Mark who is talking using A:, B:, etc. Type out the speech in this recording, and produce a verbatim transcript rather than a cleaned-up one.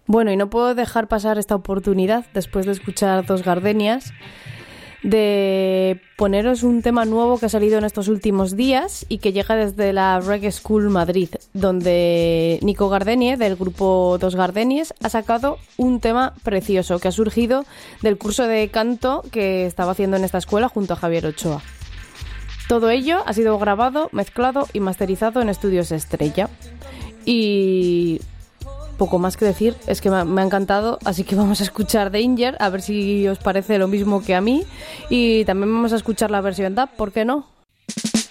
A: Bueno, y no puedo dejar pasar esta oportunidad, después de escuchar Dos Gardenias, de poneros un tema nuevo que ha salido en estos últimos días y que llega desde la Reggae School Madrid, donde Nico Gardenie, del grupo Dos Gardenies, ha sacado un tema precioso que ha surgido del curso de canto que estaba haciendo en esta escuela junto a Javier Ochoa. Todo ello ha sido grabado, mezclado y masterizado en Estudios Estrella. Y poco más que decir, es que me ha encantado, así que vamos a escuchar Danger, a ver si os parece lo mismo que a mí, y también vamos a escuchar la versión D A B, ¿por qué no?